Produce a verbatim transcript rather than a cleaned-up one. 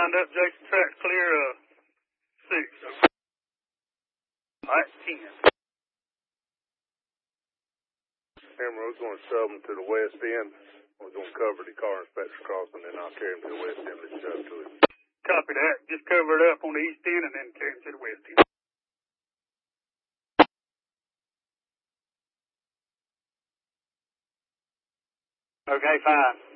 lined up. Jason, track's clear, uh, six. All right, ten. Hammer, we're going to shove them to the west end. We're going to cover the car inspector crossing, and then I'll carry them to the west end and shove to it. Copy that. Just cover it up on the east end and then carry them to the west end. Okay, fine.